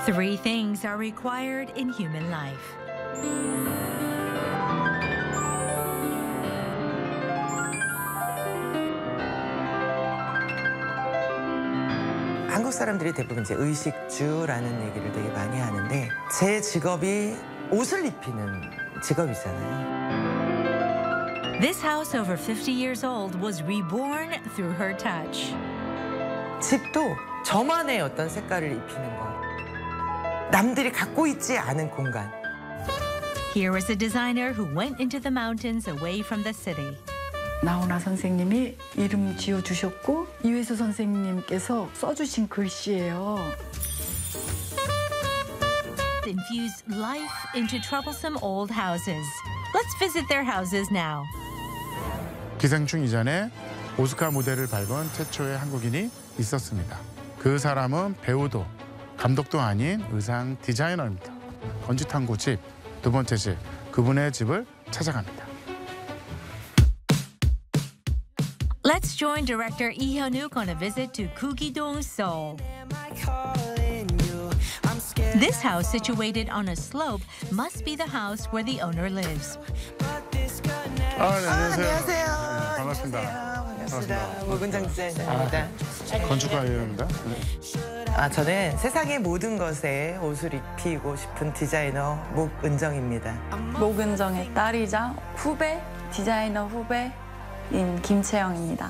Three things are required in human life. 한국 사람들이 대부분 이제 의식주라는 얘기를 되게 많이 하는데 제 직업이 옷을 입히는 직업이잖아요. This house over 50 years old was reborn through her touch. 집도 저만의 어떤 색깔을 입히는 것. 남들이 갖고 있지 않은 공간. Here was a designer who went into the mountains away from the city. 나훈아 선생님이 이름 지어주셨고 이회수 선생님께서 써주신 글씨예요. Infused life into troublesome old houses. Let's visit their houses now. 기생충 이전에 오스카 무대를 밟은 최초의 한국인이 있었습니다. 그 사람은 배우도 감독도 아닌 의상 디자이너입니다. 번지탄고 집, 두 번째 집, 그분의 집을 찾아갑니다. Let's join director Lee Hyun-wook on a visit to Kugidong, Seoul. This house, situated on a slope, must be the house where the owner lives. 네, 안녕하세요. 안녕하세요. 네, 반갑습니다. 반갑습니다. 목은정 디자이너입니다. 건축가입니다. 저는 세상의 모든 것에 옷을 입히고 싶은 디자이너 목은정입니다. 목은정의 딸이자 후배, 디자이너 후배인 김채영입니다.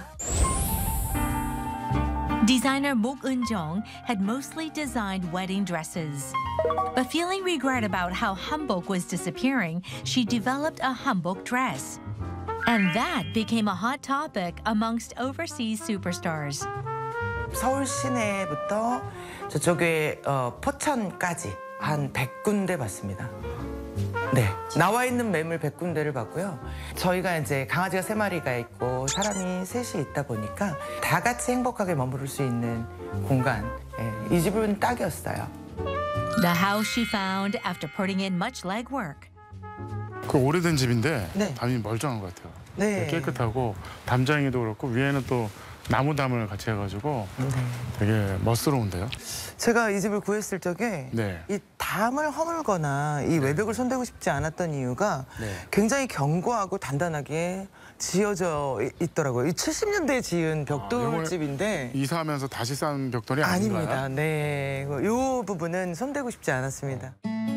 Designer Mook Eun-jung had mostly designed wedding dresses. But feeling regret about how hanbok was disappearing, she developed a hanbok dress. And that became a hot topic amongst overseas superstars. 서울 시내부터 저쪽에 포천까지 한 100군데 봤습니다. 네, 나와 있는 매물 100군데를 봤고요. 저희가 이제 강아지가 3마리가 있고 사람이 셋이 있다 보니까 다 같이 행복하게 머무를 수 있는 공간. 이 집은 딱이었어요. The house she found after putting in much legwork. 그 오래된 집인데 네. 담이 멀쩡한 것 같아요. 네. 깨끗하고 담장이도 그렇고 위에는 또 나무담을 같이 해가지고 되게 멋스러운데요. 제가 이 집을 구했을 적에 네. 이 담을 허물거나 이 외벽을 손대고 싶지 않았던 이유가 굉장히 견고하고 단단하게 지어져 있더라고요. 이 70년대에 지은 벽돌집인데 이사하면서 다시 쌓은 벽돌이 아닙니다. 아닌가요? 네, 이 부분은 손대고 싶지 않았습니다.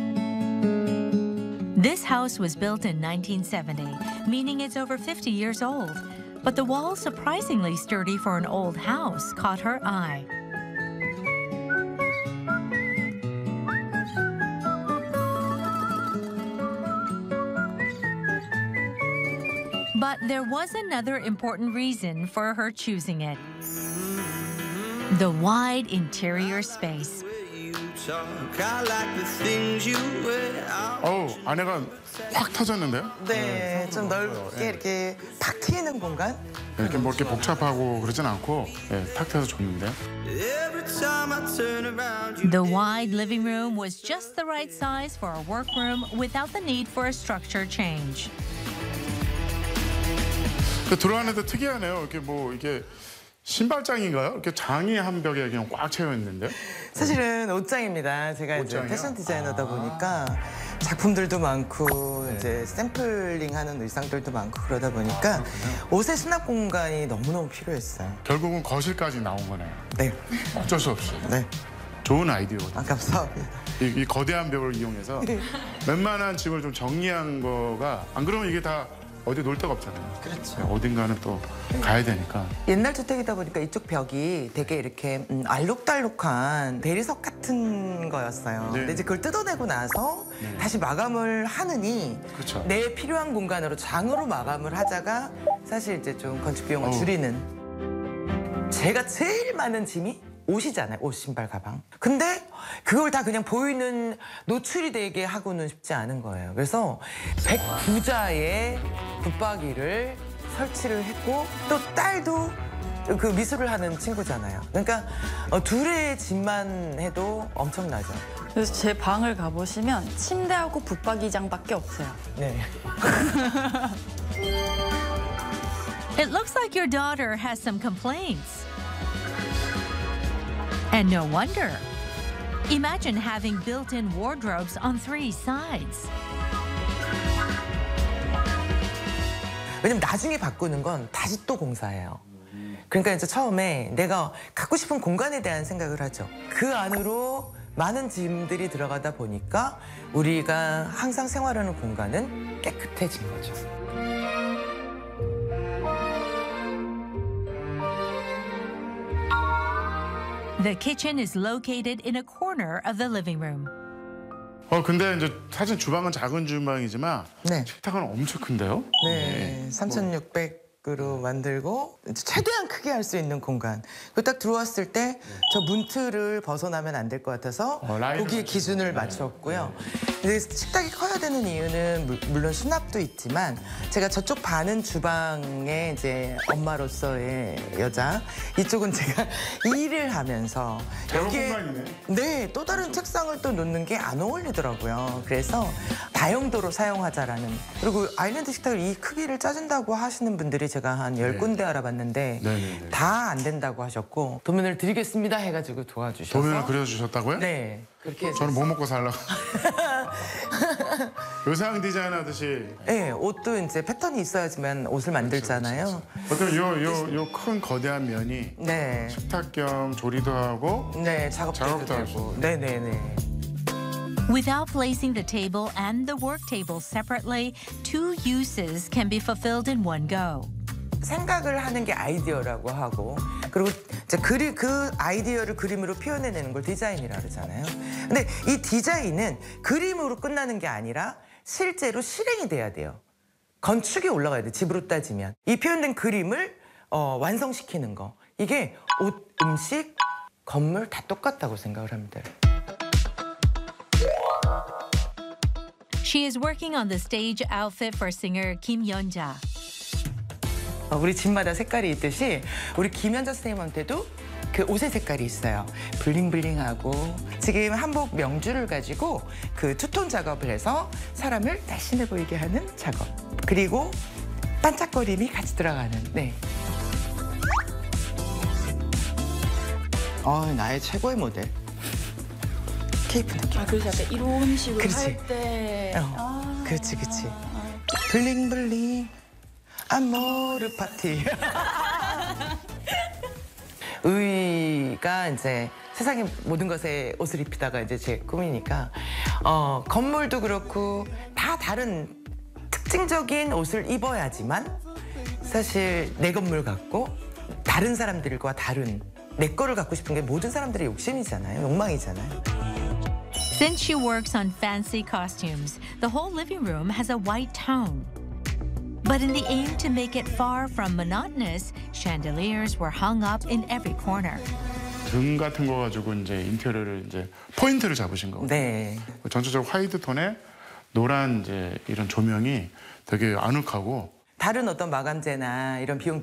This house was built in 1970, meaning it's over 50 years old. But the walls, surprisingly sturdy for an old house, caught her eye. But there was another important reason for her choosing it. The wide interior space. 안에가 확 터졌는데요? 네, 좀 넓게 이렇게 팍 트이는 공간. 이렇게 뭐 이렇게 복잡하고 그러진 않고 탁 트여서 좋는데요. The wide living room was just the right size for a workroom without the need for a structure change. 들어가는데 특이하네요. 이렇게 뭐 이게 신발장인가요? 이렇게 장이 한 벽에 그냥 꽉 채워 있는데. 사실은 옷장입니다. 제가 이제 옷장이요? 패션 디자이너다 보니까 작품들도 많고 이제 샘플링하는 의상들도 많고 그러다 보니까 옷의 수납 공간이 너무너무 필요했어요. 결국은 거실까지 나온 거네요. 네, 어쩔 수 없이. 네, 좋은 아이디어거든요. 감사합니다. 이 거대한 벽을 이용해서 웬만한 집을 좀 정리한 거가 안 그러면 이게 다 어디 놀 데가 없잖아요. 그렇죠. 어딘가는 또 가야 되니까. 옛날 주택이다 보니까 이쪽 벽이 되게 이렇게 알록달록한 대리석 같은 거였어요. 네. 근데 이제 그걸 뜯어내고 나서 다시 마감을 하느니 그렇죠. 내 필요한 공간으로 장으로 마감을 하자가 사실 이제 좀 건축 비용을 줄이는. 제가 제일 많은 짐이 옷이잖아요. 옷, 신발, 가방. 근데 그걸 다 그냥 보이는 노출이 되게 하고는 싶지 않은 거예요. 그래서 109자의 붙박이를 설치를 했고 또 딸도 그 미술을 하는 친구잖아요. 그러니까 둘의 집만 해도 엄청나죠. 그래서 제 방을 가보시면 침대하고 붙박이장밖에 없어요. 네. It looks like your daughter has some complaints. And no wonder. Imagine having built-in wardrobes on 3 sides. 왜냐면 나중에 바꾸는 건 다시 또 공사해요. 그러니까 이제 처음에 내가 갖고 싶은 공간에 대한 생각을 하죠. 그 안으로 많은 짐들이 들어가다 보니까 우리가 항상 생활하는 공간은 깨끗해진 거죠. The kitchen is located in a corner of the living room. 근데 이제 사실 주방은 작은 주방이지만 네. 식탁은 엄청 큰데요? 네, 3,600으로 만들고 최대한 크게 할 수 있는 공간. 그 딱 들어왔을 때 저 문틀을 벗어나면 안 될 것 같아서 라인을 거기에 기준을 맞췄고요. 근데 식탁이 커야 되는 이유는 물론 수납도 있지만 제가 저쪽 반은 주방의 이제 엄마로서의 여자, 이쪽은 제가 일을 하면서 공간이네. 네, 또 다른 책상을 또 놓는 게 안 어울리더라고요. 그래서 다용도로 사용하자라는. 그리고 아일랜드 식탁을 이 크기를 짜준다고 하시는 분들이 제가 한 10군데 알아봤는데 네네네. 다 안 된다고 하셨고 도면을 드리겠습니다 해가지고 도와주셔서. 도면을 그려주셨다고요? 네, 그렇게 해서. 저는 뭐 먹고 살라고. 의상 디자인 하듯이. 네, 옷도 이제 패턴이 있어야지만 옷을 만들잖아요. 어떤 요 큰 거대한 면이 네, 식탁 겸 조리도 하고 네, 작업도 작업도 되고. 하고. 네네네. Without placing the table and the work table separately, 2 uses can be fulfilled in one go. 생각을 하는 게 아이디어라고 하고 그리고 이제 그 아이디어를 그림으로 표현해내는 걸 디자인이라 그러잖아요. 근데 이 디자인은 그림으로 끝나는 게 아니라 실제로 실행이 돼야 돼요. 건축이 올라가야 돼, 집으로 따지면. 이 표현된 그림을 완성시키는 거. 이게 옷, 음식, 건물 다 똑같다고 생각을 합니다. She is working on the stage outfit for singer Kim Yeon-ja. 우리 집마다 색깔이 있듯이 우리 김연자 선생님한테도 그 옷의 색깔이 있어요. 블링블링하고 지금 한복 명주를 가지고 그 투톤 작업을 해서 사람을 날씬해 보이게 하는 작업. 그리고 반짝거림이 같이 들어가는. 네. 나의 최고의 모델. 케이프 느낌. 그래서 약간 이런 식으로 그렇지. 할 때. 그렇지. 블링블링 아모르 파티. 의가 이제 세상의 모든 것에 옷을 입히다가 이제 제 꿈이니까 건물도 그렇고 다 다른 특징적인 옷을 입어야지만 사실 내 건물 같고 다른 사람들과 다른 내 거를 갖고 싶은 게 모든 사람들의 욕심이잖아요. 욕망이잖아요. Since she works on fancy costumes, the whole living room has a white tone. But in the aim to make it far from monotonous, chandeliers were hung up in every corner. 등 같은 거 가지고 이제 인테리어를 이제 포인트를 잡으신 거고. 네. 전체적으로 화이트 톤에 노란 이제 이런 조명이 되게 아늑하고. 다른 어떤 마감재나 이런 비용